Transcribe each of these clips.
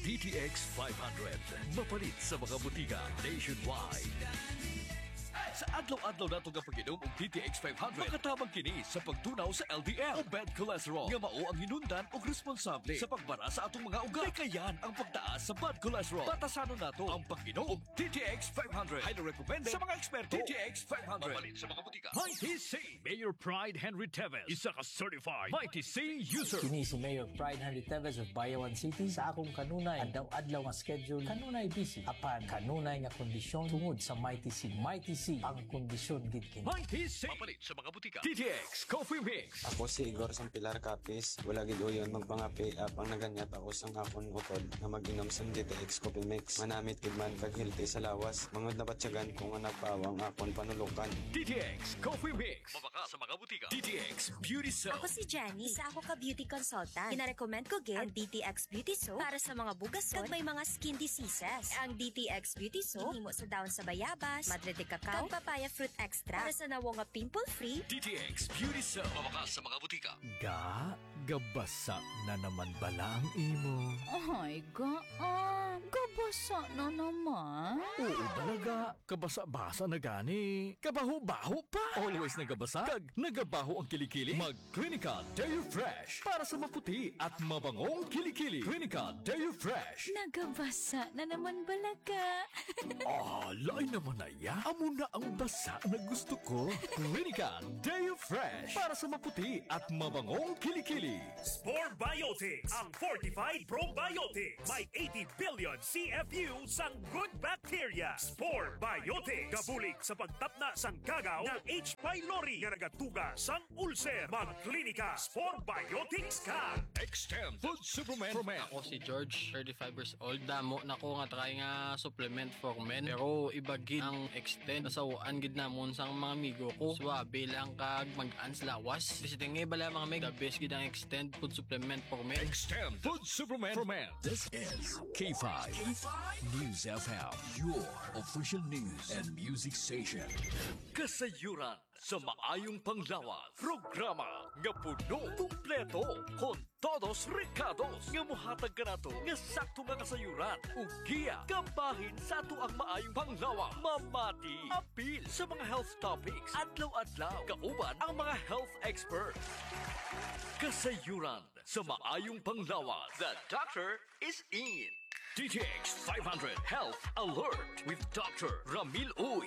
DTX 500. Mapalit sa mga butika nationwide. Sa adlaw-adlaw nato nga pag-inom og DTX 500, makatabang kini sa pagtunaw sa LDL o bad cholesterol nga mao ang hinundan og responsable sa pagbara sa atong mga ugat. Kayan ang pagtaas sa bad cholesterol. Batasanon nato ang pag-inom og DTX 500. Highly recommended sa mga eksperto. DTX 500. Mapalit sa mga butika. Mighty C. Mayor Pride Henry Teves. Isa ka certified Mighty C user. Kini si Mayor Pride Henry Teves of Bayawan City. Sa akong kanunay, adlaw-adlaw nga schedule, kanunay busy. Apan, kanunay nga kondisyon tungod sa Mighty C. Mighty C ang kondisyon gid kini. Mighty C. Mapalit sa mga butika. DTX Coffee Mix. Ako si Igor Sampilar Capis. Wala gid uyon magpangapi apang naganyat ako sa akon utod na mag-inom sa DTX Coffee Mix. Manamit gid man kag healthy sa lawas. Mangod na batsyagan kung anak pawang akon panulukan. DTX Coffee Mix. Mabaka sa mga butika. DTX Beauty Soap. Ako si Jenny. Isa ako ka beauty consultant. Kina-recommend ko gid ang DTX Beauty Soap para sa mga bugason kag may mga skin diseases. Ang DTX Beauty Soap himo sa daon sa bayabas, madre de cacao, kag papaya fruit extra para sa nawo nga pimple-free. DTX Beauty Soap. Mabaka sa mga butika. Gabasa na naman bala ang imo. Ay, gabasa na naman. Oo talaga, kabasa-basa na gani. Kabaho-baho pa. Always nagabasa kag nagabaho ang kilikili. Mag Clinica Dairy Fresh para sa maputi at mabangong kilikili. Clinica Dairy Fresh. Nagabasa na naman balaga. Alay naman na ya. Amo na ang basa na gusto ko. Clinica Dairy Fresh para sa maputi at mabangong kilikili. Spore Biotics, ang fortified probiotics. May 80 billion CFU sang good bacteria. Spore Biotics, gabulig sa pagtapna sang gagaw ng H. pylori nga nagatuga sang ulcer. Mag-klinika Spore Biotics ka. Extend Food Supplement. Ako si George, 35 years old. Damo na ko nga try nga supplement for men. Pero ibagid ang extend. Nasawaan gid namon sang mga amigo ko. Swabe lang kag mag-ans lawas. Kasi tingay bala mga meg, the best gid ang extend food supplement for men. Extend Food Supplement for Men. This is K5 News FM, your official news and music station. Kasayuran sa maayong panglawas. Programa nga puno, kumpleto, kon todos recados nga muhatag ka nato nga sakto nga kasayuran ug giya kabahin sa ato ang maayong panglawas. Mamati, apil sa mga health topics, adlaw-adlaw, kauban ang mga health experts. Kasayuran sa maayong panglawas. The doctor is in. DTX 500 Health Alert with Dr. Ramil Uy.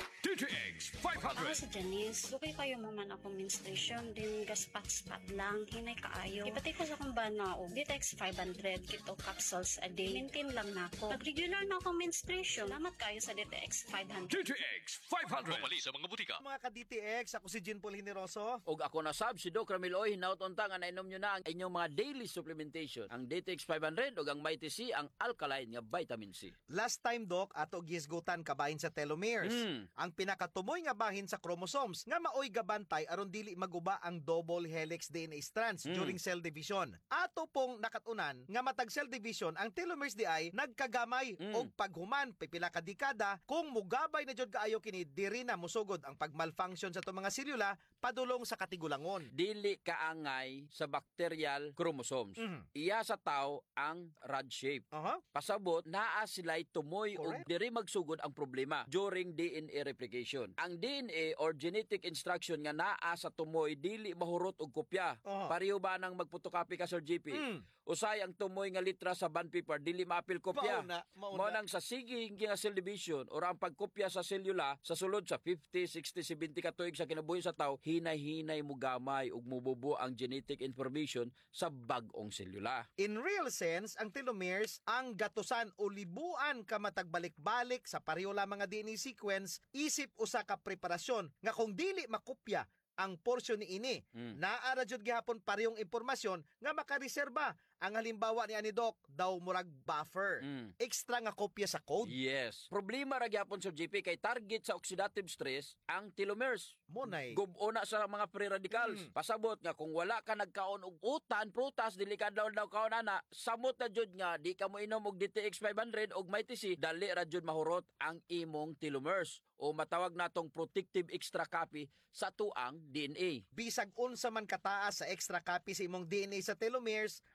DTX Ako 500. si Janice. Lukay kayo maman ako menstruation, din gaspat-spat lang, hinay kaayo. Ipatay ko sa kong bana o DTX 500 kito capsules a day. Maintain lang na ako. Pag regular na akong menstruation, salamat kayo sa DTX 500. DTX 500. Mamali sa mga butika. Mga ka-DTX, ako si Jean Paul Hineroso. Og ako na sab si Doc Ramiloy, hinaut-unta nga nainom nyo na ang inyong mga daily supplementation. Ang DTX 500 og ang Mighty C, ang alkaline nga vitamin C. Last time, Doc, ato gisgutan kabahin sa telomeres. Ang pinakatumoy nga bahin sa chromosomes nga maoy gabantay aron dili maguba ang double helix DNA strands during cell division. Ato pong nakatunan nga matag cell division ang telomeres di ay nagkagamay og paghuman pipila ka dekada kung mugabay na jud kaayo kini diri na musugod ang pagmalfunction sa to mga selula padulong sa katigulangon. Dili kaangay sa bacterial chromosomes. Iya sa tao ang rod shape. Pasabot naa sila'y tumoy og diri magsugod ang problema during DNA replication. Ang DNA or genetic instruction nga naa sa tumoy dili mahurot og kopya. Pareho ba nang magpotocopy ka Sir JP? Usay ang tumoy nga litra sa bond paper dili maapil kopya. Mao nang sa sige nga cell division or ang pagkopya sa selula sa sulod sa 50, 60, 70 ka tuig sa kinabuhi sa tao, hinay-hinay mo gamay ug mububo ang genetic information sa bag-ong selula. In real sense, ang telomeres ang gatusan o libuan ka matagbalik-balik sa pareho lamang nga DNA sequence isip usa ka preparasyon nga kung dili makopya ang porsyon ni ini. Naara jud gihapon parehong impormasyon nga makareserba. Ang halimbawa ni ani Doc, daw murag buffer. Extra nga kopya sa code. Yes. Problema ra gyapon sa GP kay target sa oxidative stress ang telomeres. Monay. Gubo na sa mga free radicals. Pasabot nga kung wala ka nagkaon og utan, prutas, dili ka daw kaon ana, samot na jud nga di ka mo inom og DTX 500 og Mighty C, dali ra jud mahurot ang imong telomeres o matawag natong protective extra copy sa tuang DNA. Bisag unsa man kataas sa extra copy sa imong DNA sa telomeres,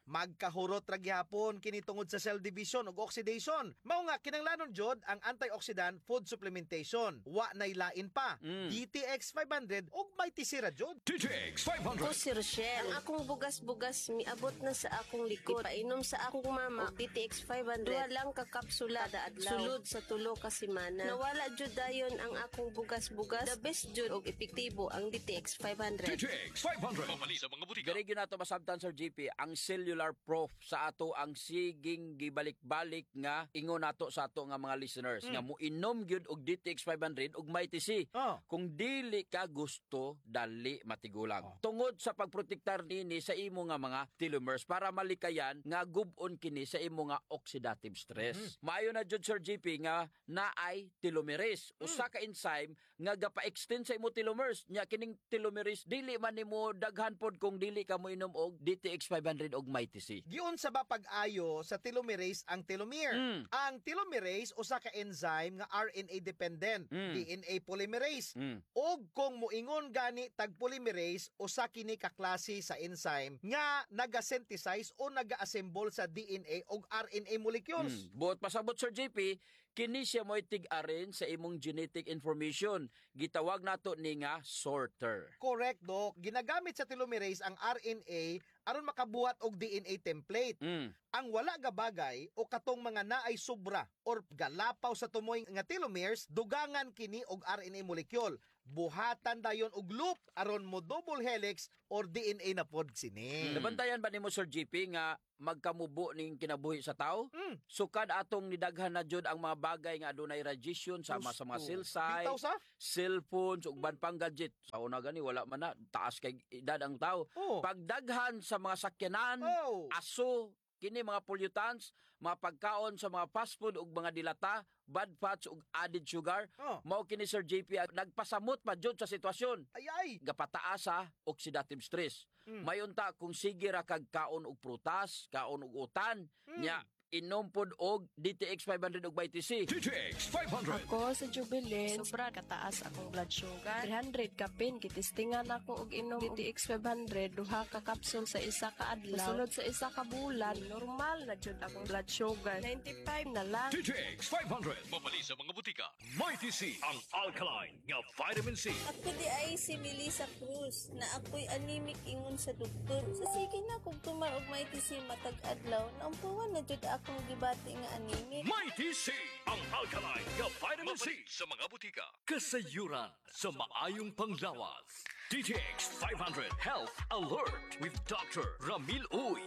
Magkahurot ra gihapon kini tungod sa cell division ug oxidation. Mao nga kinanglanon jud ang antioxidant food supplementation. Wa nay lain pa. DTX 500 ug may tisira jud. DTX Ako 500. si Rochelle. Ang akong bugas-bugas miabot na sa akong likod. Painom sa akong mama og DTX 500. Duha lang ka kapsula kada adlaw. Sulod sa tulo ka semana. Nawala jud dayon ang akong bugas-bugas. The best jud og epektibo ang DTX 500. DTX 500. Mamali sa mga butika. Diri gyud nato masabtan Sir GP ang cellular proof sa ato ang siging gibalik-balik nga ingon nato sa ato nga mga listeners nga moinom gyud og DTX 500 ug may TC. Kung dili ka gusto dali matigulang. Tungod sa pagprotektar nini sa imo nga mga telomeres para malikayan nga gub-on kini sa imo nga oxidative stress. Maayo na jud Sir GP nga naay telomerase usa ka enzyme nga gapa-extend sa imo telomeres nya kining telomerase dili man nimo daghan pod kung dili ka moinom og DTX 500 og may TC. Giun sa ba pag-ayo sa telomerase ang telomere. Ang telomerase usa ka enzyme nga RNA dependent, DNA polymerase. Og kung moingon gani tag polymerase usa kini ka klase sa enzyme nga naga-synthesize o naga-assemble sa DNA og RNA molecules. Buot pasabot Sir JP, kini siya mo'y tig-arin sa imong genetic information. Gitawag nato ni nga sorter. Correct, Doc. Ginagamit sa telomerase ang RNA aron makabuhat og DNA template. Ang wala nga bagay o katong mga naay sobra or galapaw sa tumoy nga telomeres, dugangan kini og RNA molecule. Buhatan dayon og loop aron mo double helix or DNA na pod sini. Nabantayan ba nimo Sir GP nga magkamubo ning kinabuhi sa tao? Sukad atong nidaghan na jud ang mga bagay nga adunay radiation sama sa mga cell site, cellphones ug ban pang gadget. Sa una gani wala man na taas kay edad ang tao. Pagdaghan sa mga sakyanan, aso, kini mga pollutants, mga pagkaon sa mga fast food ug mga dilata, bad fats ug added sugar, mao kini Sir JP nagpasamot pa jud sa sitwasyon. Gapataas sa oxidative stress. Mayunta kung sige ra kag kaon og prutas, kaon og utan, nya inom pod og DTX 500 og BTC. DTX 500. Ako sa Jubilee, sobra kataas akong blood sugar. 300 ka pin, kitistingan ako og inom DTX 500, duha ka capsule sa isa ka adlaw. Sunod sa isa ka bulan, normal na jud akong blood sugar. 95 na lang. DTX 500. Mamali sa mga butika. Mighty C, ang alkaline nga vitamin C. Ako di ay si Melissa Cruz na ako'y anemic ingon sa doktor. Sa sige na kung tumar og may tisi matag adlaw, naumpuan na jud akong gibati nga anemic. Mighty C, ang alkaline nga vitamin C sa mga butika. Kasayuran sa maayong panglawas. DTX 500 Health Alert with Dr. Ramil Uy.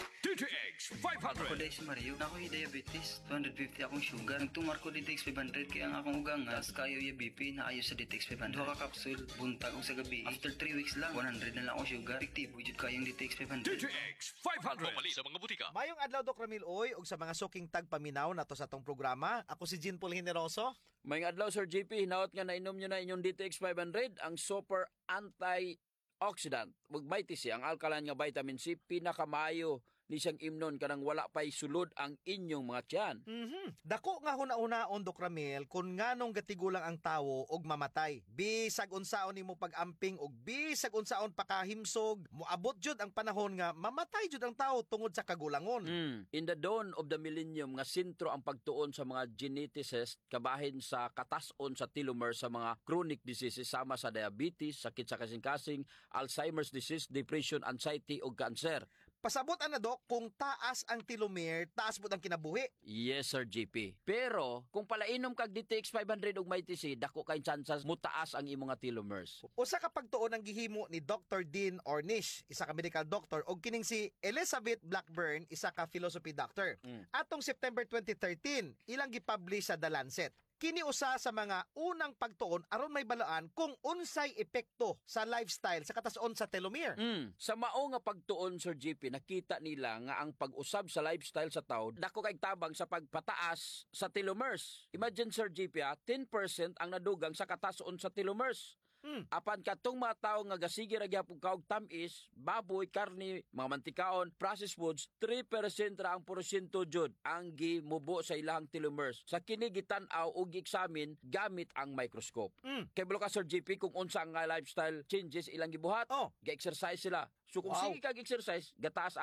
DTX 500. Ako dahil si Mario, na ako'y diabetes, 250 akong sugar. Nagtumar ko DTX 500 kaya ang akong ugangas, kayo yung BP na ayos sa DTX 500. Duha ka kapsul, buntag o sa gabi. After 3 weeks lang, 100 na lang akong sugar. Efektibo, jud kayong DTX 500. DTX 500. Mamali sa mga butika. Mayong adlaw Dok Ramil Oy ug sa mga suking tagpaminaw nato sa atong programa. Ako si Jean Paul Generoso. Mayong adlaw Sir JP, hinaot nga nainom nyo na inyong DTX 500, ang super antioxidant. Ug may TC, ang alkaline nga vitamin C, pinakamayo ni siyang imnon kanang wala pa'y sulod ang inyong mga tiyan. Dako nga huna-hunaon Dok Ramil kung nganong gatigulang ang tawo og mamatay. Bisag unsaon nimo pag-amping og bisag unsaon pakahimsog, moabot jud ang panahon nga mamatay jud ang tawo tungod sa kagulangon. In the dawn of the millennium nga sentro ang pagtuon sa mga geneticists kabahin sa katas-on sa telomere sa mga chronic diseases sama sa diabetes, sakit sa kasing-kasing, Alzheimer's disease, depression, anxiety ug cancer. Pasabot ana Dok, kung taas ang telomere, taas pud ang kinabuhi. Yes Sir JP. Pero kung palainom kag DTX 500 ug may TC, dako kay chances mutaas ang imong nga telomeres. Usa ka pagtuon ang gihimo ni Dr. Dean Ornish, isa ka medical doctor, og kining si Elizabeth Blackburn, isa ka philosophy doctor. Atong September 2013, ilang gipublish sa The Lancet. Kini usa sa mga unang pagtuon aron may balaan kung unsay epekto sa lifestyle sa katason sa telomere. Sa mao nga pagtuon Sir JP, nakita nila nga ang pag-usab sa lifestyle sa tao dako kay tabang sa pagpataas sa telomeres. Imagine Sir JP, 10% ang nadugang sa katason sa telomeres. Apan katong mga tao nga gasige ra gyapon kaog tamis, baboy, karne, mga mantikaon, processed foods, 3% ra ang porsyento jud ang gimubo sa ilahang telomeres. Sa kini gitan-aw og gi-examine gamit ang microscope. Kay bulo ka Sir JP kung unsa ang lifestyle changes ilang gibuhat, ga-exercise sila. So kung sige kag exercise, gataas ang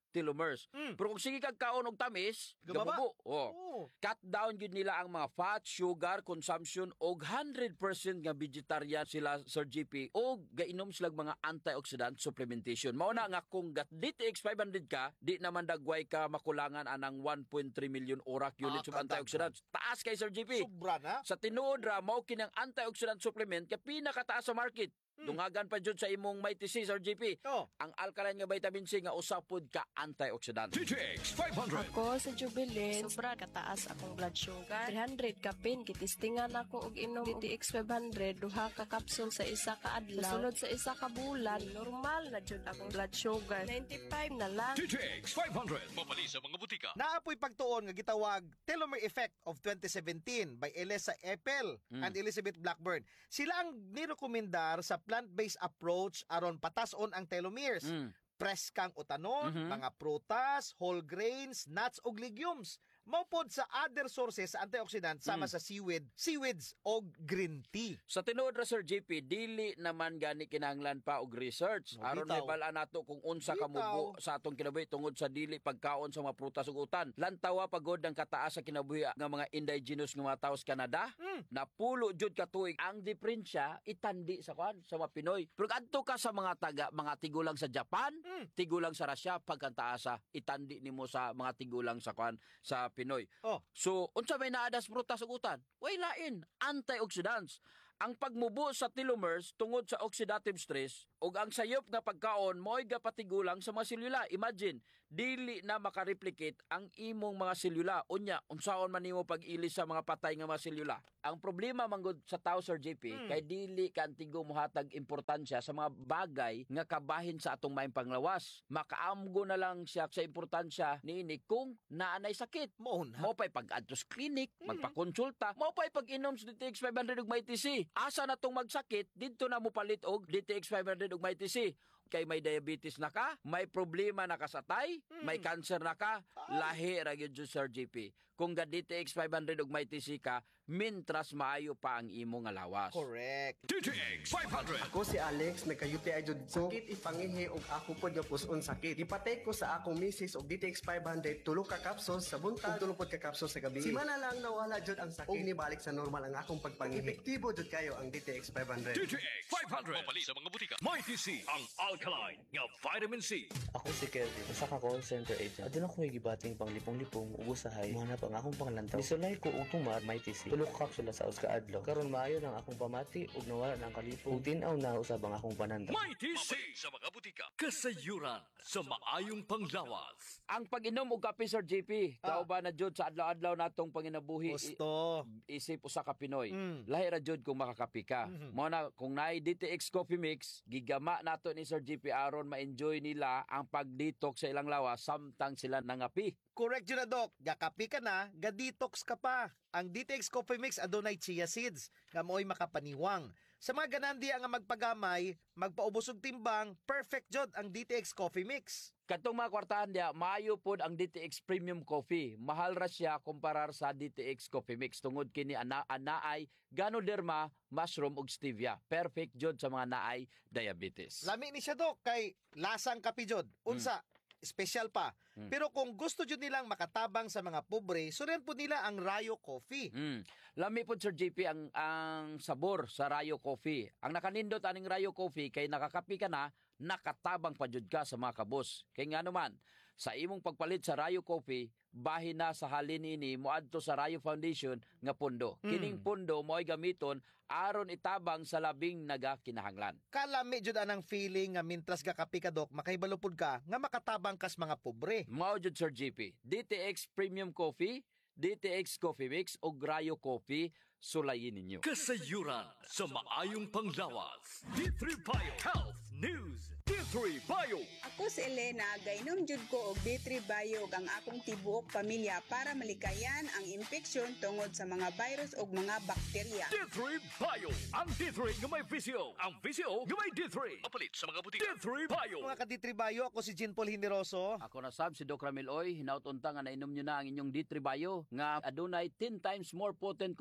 telomeres. Pero kung sige kag kaon og tamis, gamubo. Cut down yun nila ang mga fat, sugar consumption og 100% nga vegetarian sila, Sir GP, og gainom sila mga antioxidant supplementation. Mao na nga kung DTX 500 ka, di naman dagway ka makulangan anang 1.3 million ORAC units of antioxidants. Taas kay Sir GP. Sobra na. Sa tinuod ra mao kinang antioxidant supplement kay pinakataas sa market. Dungagan pa jud sa imong Mighty C, Sir GP. Ang alkaline nga vitamin C nga usapod ka antioxidant. DTX 500. Ako sa Jubilee, sobra kataas akong blood sugar. 300 kapin, kitistingan ako og inom DTX 500, duha ka kapsul sa isa ka adlaw. Sulod sa isa ka bulan, normal na jud akong blood sugar. 95 na lang. DTX 500. Mapali sa mga butika. Naapoy pagtuon nga gitawag Telomere Effect of 2017 by Elisa Epel and Elizabeth Blackburn. Sila ang nirekomendar sa plant-based approach aron patason ang telomeres. Press kang utanon, mga prutas, whole grains, nuts ug legumes. Maupod sa other sources sa antioxidant sama sa seaweeds o green tea. Sa tinuod ra, Sir JP, dili naman gani kinahanglan pa og research. Aron mabal-an nato kung unsa ka mubo sa atong kinabuhi tungod sa dili pagkaon sa mga prutas ug utan. Lantawa pagod ang kataas sa kinabuhi nga mga indigenous nga mga tawo sa Canada. Napulo jud ka tuig ang diferensya itandi sa sa mga Pinoy. Pero adto ka sa mga tigulang sa Japan, tigulang sa Russia, pagkantaasa itandi nimo sa mga tigulang sa sa Pinoy. So, unsa may naadas prutas ug utan? Way lain, antioxidants. Ang pagmubo sa telomeres tungod sa oxidative stress ug ang sayop nga pagkaon mo'y gapatigulang sa mga selula. Imagine, dili na makareplicate ang imong mga selula. Unya, unsaon man nimo pag-ilis sa mga patay nga mga selula? Ang problema manggod sa tao, Sir JP, kay dili ka antigo mohatag importansya sa mga bagay nga kabahin sa atong maayong panglawas. Makaamgo na lang siya sa importansya niini kung naanay sakit. Mao pa'y pag-adto sa clinic, magpakonsulta, mao pa'y pag-inom sa DTX 500 ug Mighty C. Asa na tong magsakit, dito na mo palit og DTX 500 ug Mighty C. Kay may diabetes na ka, may problema na ka sa tay, may cancer na ka, lahi ra gyud Sir JP. Kung ga DTX 500 ug Mighty C ka, mintras maayo pa ang imo nga lawas. Correct. DTX 500. Ako si Alex, nagka-UTI jud ko. Sakit ipangihi og ako pod nga puson sakit. Ipatay ko sa akong misis og DTX 500, tulo ka kapsul sa buntag, tulo pod ka kapsul sa gabi. Simana lang nawala jud ang sakit. Og nibalik sa normal ang akong pagpangihi. Epektibo jud kayo ang DTX 500. DTX 500. Mapali sa mga butika. Mighty C, ang alkaline nga vitamin C. Ako si Kelvin, usa ka call center agent. Aduna ko gibating panglipong-lipong ug usahay mo na pang akong panglantaw. Nisulay ko og tumar Mighty C. Tulo ka kapsula sa uska adlaw. Karon maayo nang akong pamati ug nawala na ang kalipong. Ug tin-aw na usab ang akong pananda. Mighty C sa mga butika. Kasayuran sa maayong panglawas. Ang pag-inom og kape, Sir JP, kauban na jud sa adlaw-adlaw natong panginabuhi. Gusto. Isip usa ka Pinoy. Lahi ra jud kung makakapi ka. Mo na kung naay DTX Coffee Mix, gigama nato ni Sir JP aron ma-enjoy nila ang pag-detox sa ilang lawas samtang sila nangapi. Correct yun na, Doc. Gakapi ka na, ga-detox ka pa. Ang DTX Coffee Mix adunay chia seeds nga mo'y makapaniwang. Sa mga ganandiya nga magpagamay, magpaubos og timbang, perfect jud ang DTX Coffee Mix. Katong mga kwartahan diya, maayo pod ang DTX Premium Coffee. Mahal ra siya kumparar sa DTX Coffee Mix tungod kini anaay Ganoderma, mushroom ug stevia. Perfect jud sa mga naay diabetes. Lami ni siya, Doc, kay lasang kape jud. Unsa? Special pa. Pero kung gusto jud nilang makatabang sa mga pobre, suren po nila ang Rayo Coffee. Lami po, Sir JP, ang sabor sa Rayo Coffee. Ang nakanindot aning Rayo Coffee kay nakakapi ka na, nakatabang pa jud ka sa mga kabos. Kay nga naman, sa imong pagpalit sa Rayo Coffee, bahin na sa halin ini moadto sa Rayo Foundation nga pundo. Kining pundo mo'y gamiton aron itabang sa labing nagakinahanglan. Kalami jud anang feeling nga mintras gakapi ka, Doc, makaibalupod ka nga makatabang kas mga pobre. Mao jud, Sir JP. DTX Premium Coffee, DTX Coffee Mix o Rayo Coffee, sulayin ninyo. Kasayuran sa maayong panglawas. D3 Bio Health News. D3 Bio. Ako si Elena, gainom jud ko og D3 Bio ang akong tibuok pamilya para malikayan ang infeksyon tungod sa mga virus ug mga bakterya. D3 Bio. Ang D3 nga may visio. Ang visio nga may D3. Mapalit sa mga butika. D3 Bio. Mga ka D3 Bio, ako si Jean Paul Hineroso. Ako na si Doc Ramil Oy. Hinaut-unta nga nainom nyo na ang inyong D3 Bio nga adunay 10 times more potent compared sa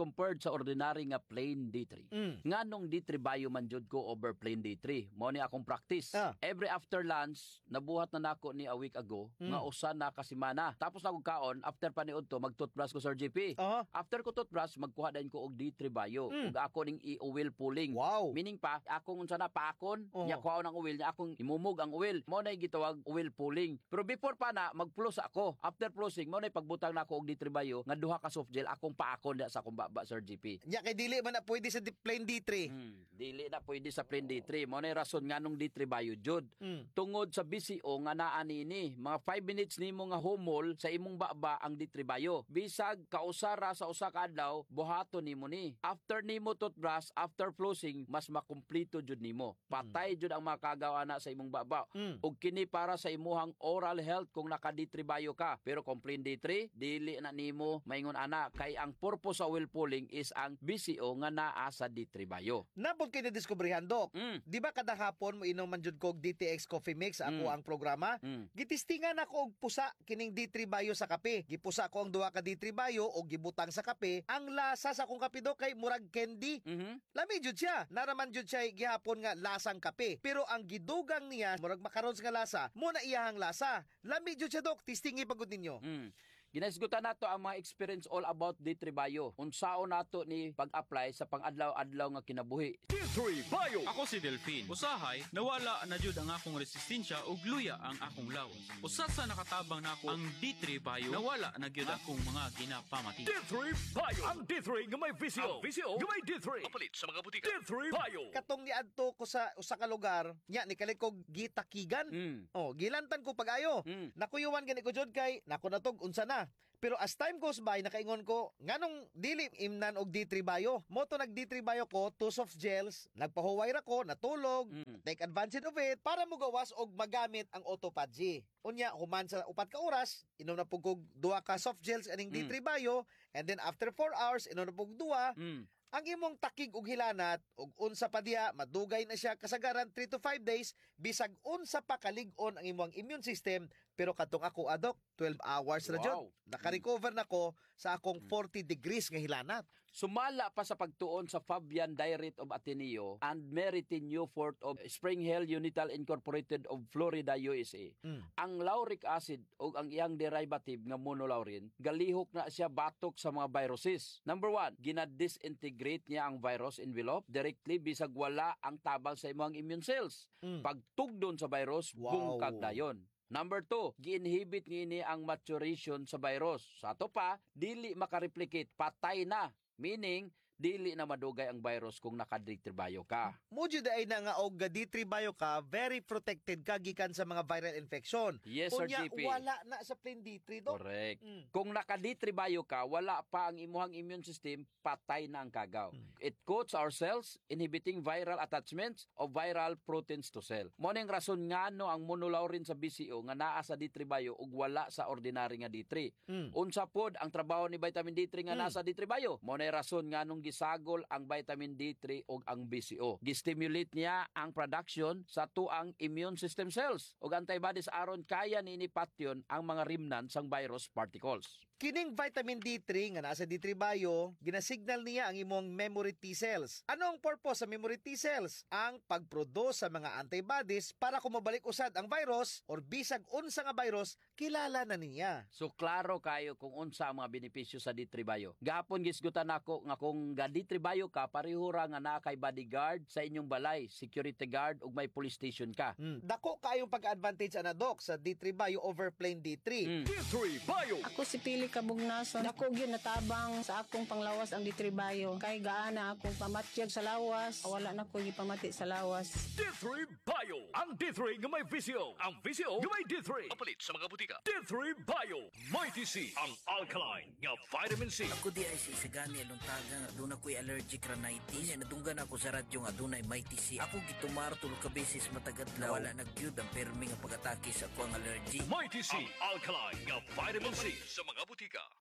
sa ordinary nga plain D3. Nganong D3 bayo man jud ko over plain D3. Mao ni akong practice. Every after lunch, nabuhat na nako ni a week ago nga usa na ka semana. Tapos na ko kaon, after paniudto mag-toothbrush ko Sir GP. After ko toothbrush, magkuha din ko og D3 bayo. Ug ako ning i-oil pulling. Meaning pa, akong unsa na paakon, nya kuha ng oil, nya akong imumog ang oil. Mao na gitawag oil pulling. Pero before pa na mag-floss ako. After flossing, mao na pagbutang nako og D3 bayo nga duha ka soft gel akong paakon sa akong baba Sir GP. Nya kay dili man na pwede sa plain D3. Dili na pwede sa plain D3. Mao na rason nganong D3 bayo jud. Tungod sa BCO nga naa nini, mga 5 minutes nimo nga humol sa imong baba ang D3 bayo. Bisag kausara sa usa ka adlaw, buhaton nimo ni. After nimo toothbrush, after flossing, mas makumpleto jud nimo. Patay jud ang makagawa na sa imong baba. Ug kini para sa imuhang oral health kung naka D3 bayo ka. Pero kung plain D3, dili na nimo maingon ana kay ang purpose sa oil pulling is ang BCO nga naa sa D3 bayo. Napod kay nadiskubrihan, Dok. Di ba kada hapon mo inom man jud kog DTX Coffee Mix ako ang programa? Gitistingan ako og pusa kining D3 bayo sa kape. Gipusa ko ang duha ka D3 bayo og gibutang sa kape. Ang lasa sa akong kape, Dok, kay murag candy. Lami jud siya. Naraman jud siya gihapon nga lasang kape. Pero ang gidugang niya murag makarons nga lasa, mo na iyahang lasa. Lami jud siya, Dok. Tistingi pagud ninyo. Ginasgutan nato ang mga experience all about D3 Bio. Unsaon nato ni pag-apply sa pang-adlaw-adlaw nga kinabuhi. D3 Bio! Ako si Delphine. Usahay, nawala na jud ang akong resistensya ug luya ang akong lawas. Usa sa nakatabang nako ang D3 Bio, nawala na gyud akong mga ginapamati. D3 Bio! Ang D3 nga may VCO. Ang VCO nga may D3. Kapalit sa mga butika. D3 Bio! Katong niadto ko sa usa ka lugar, nya ni kalikog gitakigan. Gilantan ko pag-ayo. Nakuyuan gani ko jud kay nako natog unsa na. Pero as time goes by, nakaingon ko, nganong dili imnan og D3 Bio. Moto nag D3 Bio ko, 2 soft gels, nagpahuway ra ko, natulog, take advantage of it, para mo gawas og magamit ang autophagy. Unya, human sa 4 ka oras, inom na po kog 2 ka soft gels aning D3 Bio, and then after 4 hours, inom na po 2, ang imong takig og hilanat og unsa pa diha madugay na siya kasagaran 3 to 5 days bisag unsa pa kalig-on ang imong immune system. Pero katong ako, Adok, 12 hours na jud. Naka-recover na ko sa akong 40 degrees nga hilanat. Sumala pa sa pagtuon sa Fabian Diet of Ateneo and Meritin Newport of Spring Hill Unital Incorporated of Florida, USA. Ang lauric acid o ang iyang derivative nga monolaurin, galihok na siya batok sa mga viruses. Number 1, ginadisintegrate niya ang virus envelope directly bisag wala ang tabang sa imong immune cells. Pagtugdon sa virus, bungkag dayon. Number 2, gi-inhibit niini ang maturation sa virus. Sa ato pa, dili makareplicate, patay na. Meaning, dili na madugay ang virus kung naka-D3 Bio ka. Mudyo ay na nga og D3 Bio ka, very protected ka gikan sa mga viral infection. Yes, Sir GP. Wala na sa plain D3, Dok. Correct. Kung naka-D3 Bio ka, wala pa ang imuhang immune system, patay na ang kagaw. It coats our cells, inhibiting viral attachments of viral proteins to cell. Mo ning rason ngano ang monolaurin sa BCO nga naa sa D3 Bio ug wala sa ordinary nga D3. Unsa pod ang trabaho ni vitamin D3 nga nasa D3 Bio? Mo ning rason nganong gisagol ang vitamin D3 ug ang BCO. Gistimulate niya ang production sa tuang immune system cells ug antibodies aron kaya ni patyon ang mga remnants sang virus particles. Kining vitamin D3 nga nasa D3 Bio, ginasignal niya ang imong memory T cells. Ano ang purpose sa memory T cells? Ang pagproduce sa mga antibodies para kumabalik usad ang virus or bisag unsa nga virus, kilala na niya. So klaro kayo kung unsa ang mga benepisyo sa D3 Bio. Gahapon gisgutan nako nga kung ga D3 Bio ka, pareho ra nga naa kay bodyguard sa inyong balay, security guard ug may police station ka. Dako kayong pag-advantage ana, Dok, sa D3 Bio over plain D3. D3 Bio! Ako si Pili Kabugnason. Dako gyud natabang sa akong panglawas ang D3 Bio. Kay gaana akong pamatyag sa lawas, wala na ko gipamati sa lawas. D3 Bio! Ang D3 nga may VCO. Ang VCO nga may D3. Kapalit sa mga butika. D3 Bio! Mighty C! Ang alkaline nga vitamin C. Ako di ay sisigani anong taga nga doon ako'y allergic rhinitis. Nadunggan ako sa radyo nga doon ay Mighty C. Ako gitumar tulog ka beses matagadlaw. Wala nagyud ang permi nga pag-atake sa ako ang allergy. Mighty C! Ang alkaline nga vitamin C sa mga butika.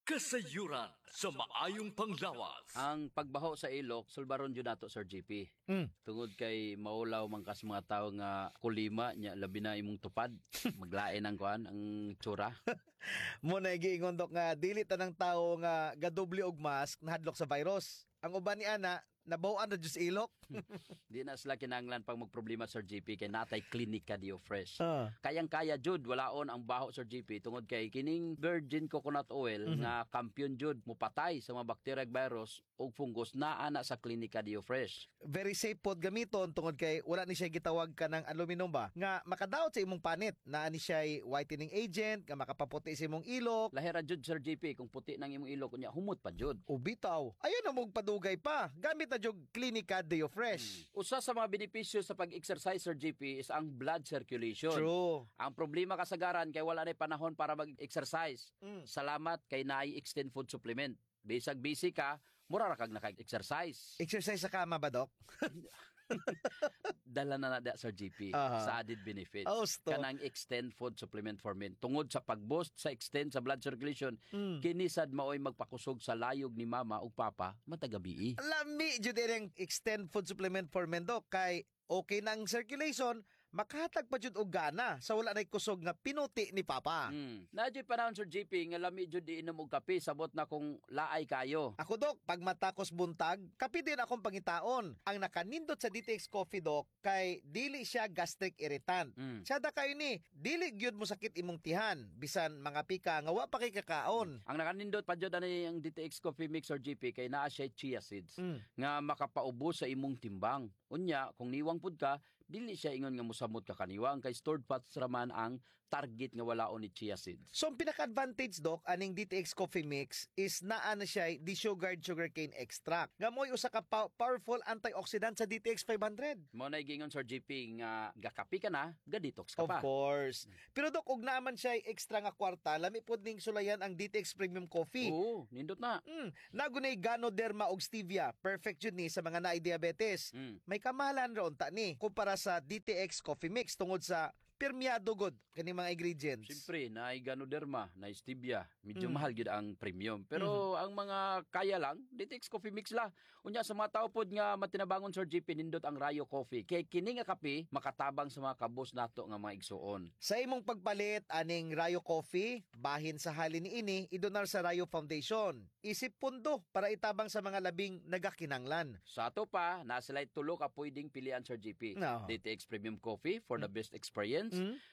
Kasayuran sa maayong panglawas. Ang pagbaho sa ilok, sulbaron yun nato, Sir GP. Tungod kay maulaw man kas mga tao nga kulima, nya labi na imong tupad. Maglain ang kuan, ang tsura. Muna giingon dok nga dili tanang tawo nga gadoble og mask nahadlok sa virus. Ang uban ni ana nabawan na Diyos ilok. Di na sila kinanglan pag magproblema, Sir GP, kay natay Clinica Dio Fresh. Kayang-kaya, Jud, walaon ang baho, Sir GP, tungod kay kining virgin coconut oil nga kampiyon, Jud, mupatay sa mga bacteria, virus o fungus na ana sa Clinica Dio Fresh. Very safe pod gamiton tungod kay wala ni siya gitawag ka ng aluminum ba nga makadaot sa imong panit. Naa ni siya whitening agent nga makapaputi sa imong ilok. Lahira, Jud, Sir GP, kung puti ng imong ilok kunya humot pa, Jud. O bitaw, ayun na mong padugay pa. Gamit na jud Clinica Dio Fresh. Usa sa mga benepisyo sa pag-exercise, Sir GP, is ang blood circulation. True. Ang problema kasagaran kay wala na panahon para mag-exercise. Salamat kay naay extend food supplement. Bisag busy ka, mura ra kag naka-exercise. Exercise sa kama ba, Dok? Dala na nada, Sir GP, sa added benefits. Kanang extend food supplement for men. Tungod sa pag-boost sa extend sa blood circulation, kinisad maoy magpakusog sa layog ni mama ug papa matagabi. Lami jud ang extend food supplement for men, Dok, kay okay nang circulation, makahatag pa jud og gana sa wala nay kusog nga pinuti ni papa. Nadyo panahon, Sir GP, nga lami jud di inom og kape sabot na kung laay kayo. Ako, Dok, pag matakos buntag, kape din akong pangitaon. Ang nakanindot sa DTX Coffee, Dok, kay dili siya gastric irritant. Sada kayo ni, dili gyud mo sakit imong tihan, bisan mga pika nga wa pa kay kakaon. Ang nakanindot pa jud ani ang DTX Coffee Mix, Sir GP, kay naa siya chia seeds nga makapaubos sa imong timbang. Unya, kung niwang pud ka, dili siya ingon nga musamot ka kaniwang kay stored fats raman ang target nga walaon ni chia seeds. So, ang pinaka-advantage, Dok, aning DTX Coffee Mix is naa na siya desugared sugarcane extract. Nga mo'y usa ka powerful antioxidant sa DTX 500. Mo na gingon, Sir GP, nga gakapi ka na, ga-detox ka pa. Of course. Pero, Dok, ug naman siya extra nga kwarta, lami pod ning sulayan ang DTX Premium Coffee. Oo, nindot na. Nagunay Ganoderma og stevia. Perfect yun ni sa mga naay diabetes. May kamahalan ron ta ni kumpara sa DTX Coffee Mix tungod sa permiado god kani mga ingredients. Siyempre, naay Ganoderma, naay stevia. Medyo mahal gyud ang premium. Pero ang mga kaya lang, DTX Coffee Mix la. Unya sa mga tao pod nga matinabangon, Sir GP, nindot ang Rayo Coffee. Kay kini nga kape makatabang sa mga kabos nato nga mga igsuon. Sa imong pagpalit aning Rayo Coffee, bahin sa halin ni ini, idonar sa Rayo Foundation. Isip pundo para itabang sa mga labing nagakinanglan. Sa ato pa, nasilay tulo ka pwedeng pilian, Sir GP. DTX Premium Coffee for the best experience.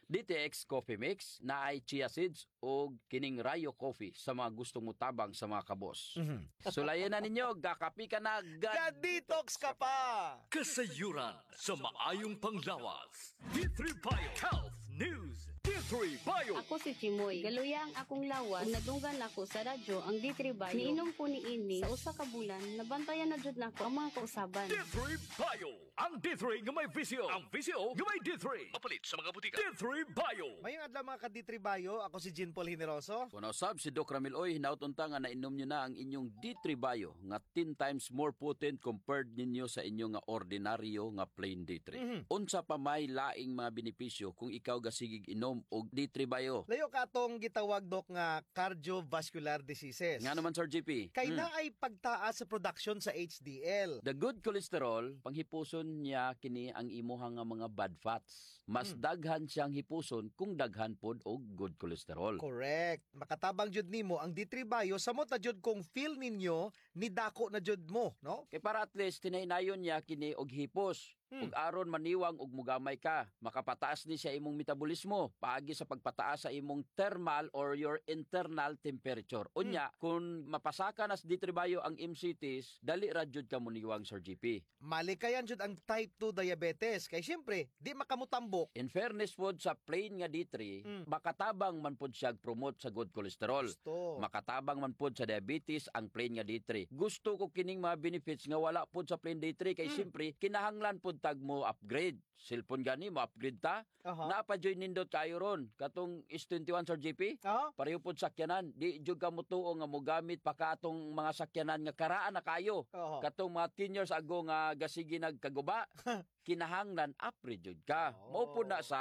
DTX Coffee Mix na ay chia seeds o kining Rayo Coffee sa mga gustong mutabang sa mga kabos. Sulayan na ninyo, gakapi ka na, ga-detox ka pa! Kasayuran sa maayong panglawas. D3 Bio Health News. D3 Bio. Ako si Chimoy. Galuya ang akong lawas. Kung nadunggan ako sa radyo ang D3 Bio. Niinom ko ni ini sa usa ka bulan, nabantayan na jud nako ang mga kausaban. D3 Bio. Ang D3 nga may visio. Ang visio nga may D3. Mapalit sa mga butika. D3 Bio. Mayong adlaw mga ka-D3 Bio. Ako si Jean Paul Generoso. Kung nausab si Doc Ramil Oy, hinautunta nga nainom nyo na ang inyong D3 Bio nga 10 times more potent compared ninyo sa inyong nga ordinaryo nga plain D3. Unsa pa may laing mga benepisyo kung ikaw gasigig inom og D3 Bio. Layo ka atong gitawag, Dok, nga cardiovascular diseases. Nga naman, Sir GP. Kay na ay pagtaas sa production sa HDL. The good cholesterol, panghipuson niya kini ang imuhang nga mga bad fats. Mas daghan siyang hipuson kung daghan pod og good cholesterol. Correct. Makatabang jud nimo ang D3 Bio samot na jud kung feel ninyo ni dako na jud mo, no? Kay para at least tinaynayon niya kini og hipos. Ug aron maniwang og mugamay ka, makapataas ni siya imong metabolismo paagi sa pagpataas sa imong thermal or your internal temperature. Unya, kung mapasaka nas D3 Bio ang MCTs, dali ra jud ka muniwang, Sir GP. Malikayan jud ang type 2 diabetes kay syempre di makamutambok. In fairness pod sa plain nga D3, makatabang man pod siya promote sa good cholesterol. Makatabang man pod sa diabetes ang plain nga D3. Gusto ko kining mga benefits nga wala pod sa plain D3 kay syempre kinahanglan pod tag mo upgrade. Cellphone gani mo upgrade ta. Napa-join nindot kayo ron. Katong S21, Sir GP. Pareho pod sakyanan. Di jud ka mutuo nga mogamit pa ka atong mga sakyanan nga karaan na kayo. Katong mga 10 years ago nga gasigi nagkaguba. Kinahanglan upgrade jud ka. Mao po na sa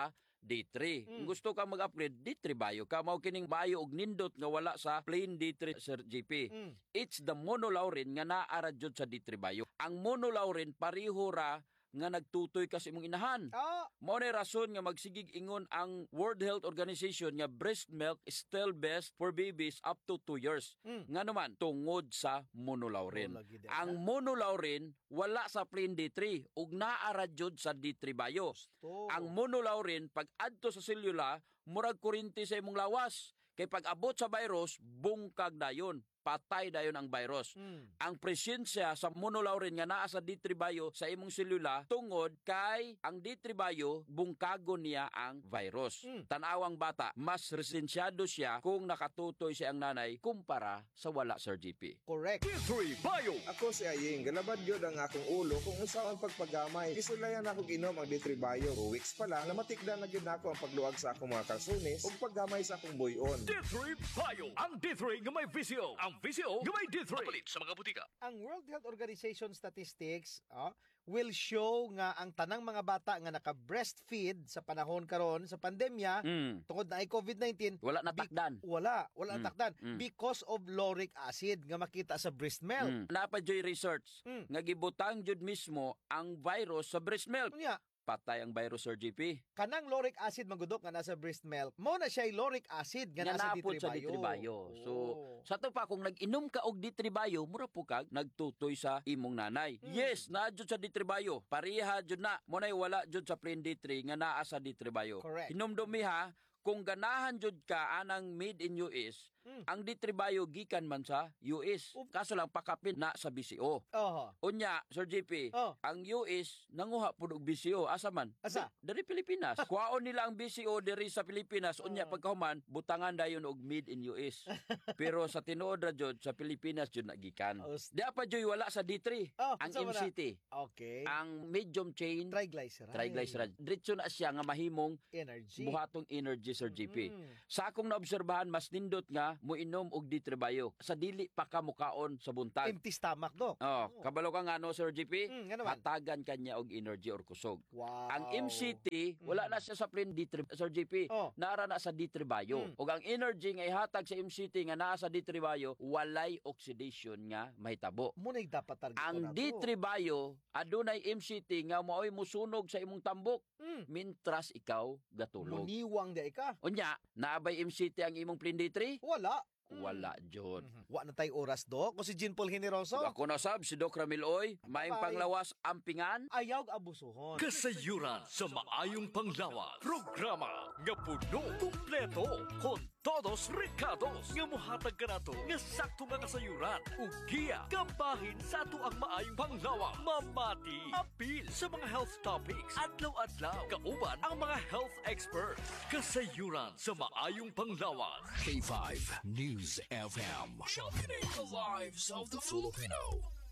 D3. Kung gusto ka mag-upgrade, D3 Bio ka. Mao kining Bio og nindot nga wala sa plain D3, Sir GP. It's the monolaurin nga naara jud sa D3 Bio. Ang monolaurin pareho ra nga nagtutoy kasi imong inahan. Mao na rason nga magsigig ingon ang World Health Organization nga breast milk is still best for babies up to 2 years. Nga naman tungod sa monolaurin. Ang monolaurin wala sa plain D3 ug naara jud sa D3 Bio. Ang monolaurin pag adto sa selula murag kuryente sa imong lawas. Kay pag abot sa virus, bungkag dayon. Patay dayon ang virus. Ang presensya sa monolaurin nga naa sa D3 Bio sa imong selula tungod kay ang D3 Bio bungkagon niya ang virus. Tanawang bata, mas resensyado siya kung nakatutoy siya ang nanay kumpara sa wala, Sir GP. Correct. D3 Bio. Ako si Aying, galabad yun ang akong ulo kung unsaon pagpagamay. Isulayan ako ginom ang D3 Bio. 2 weeks pa lang, namatikdan na gyud ako ang pagluag sa akong mga kalsunis ug paggamay sa akong buyon. D3 Bio. Ang D3 nga may visyo. Ang visyo nga may D3. Mapalit sa mga butika. Ang World Health Organization statistics will show nga ang tanang mga bata nga naka-breastfeed sa panahon karon sa pandemya tungod na ay COVID-19 wala natakdan. Wala natakdan because of lauric acid nga makita sa breast milk. Napadyoy research nga gibutang jud mismo ang virus sa breast milk. Patay ang virus, Sir GP. Kanang lauric acid magudok nga nasa breast milk, mo na siya lauric acid nga nasa D3 Bio. So, sa to pa, kung nag-inom ka og D3 Bio, mura po kag nagtutoy sa imong nanay. Yes, naa jud sa D3 Bio. Pareha jud na. Mo nay wala jud sa plain D3 nga naa sa D3 Bio. Hinumdumi ha, kung ganahan jud ka anang made in US, ang D3 Bio gikan man sa US. Kaso lang pakapin na sa BCO. Unya, Sir JP, ang US nanguha pud og BCO. Asa man? Asa? Dari Pilipinas. Kuhaon nila ang BCO diri sa Pilipinas. Unya pagkahuman, butangan dayon og made in US. Pero sa tinuod ra jud sa Pilipinas jud nagikan. Di pa jud wala sa D3. Ang MCT. Okay. Ang medium chain triglyceride. Diretso na siya nga mahimong energy. Buhatong energy, Sir GP. Sa akong naobserbahan, mas nindot nga muinom og D3 Bio. Sa dili pa ka mukaon sa buntag. Empty stomach, Dok. Kabalo ka nga no, Sir GP? Ano hatagan kanya og energy or kusog. Wow. Ang MCT, wala na siya sa plain D3, Sir GP. Naara na sa D3 Bio. Og ang energy nga ihatag sa MCT nga naa sa D3 Bio, walay oxidation nga mahitabo. Munay dapat target ang D3 Bio, adunay MCT nga maoy musunog sa imong tambok. Mintras ikaw gatulog. Muniwang da ka. Unya, naabay MCT ang imong plain D3? Wala, John. Wa na tay oras, Dok. Ko si Jean Paul Generoso. Ako na sab, si Doc Ramil Oy. Maing panglawas ampingan. Ayaw abusuhon. Kasayuran sa maayong panglawas. Programa nga puno, kumpleto, con todos recados. Nga muhatag ka na to, nga sakto nga kasayuran. Ugiya, kabahin sa ato ang maayong panglawas. Mamati, apil sa mga health topics. Adlaw-adlaw, kauban ang mga health experts. Kasayuran sa maayong panglawas. K5 News FM. Championing the lives of the Filipino.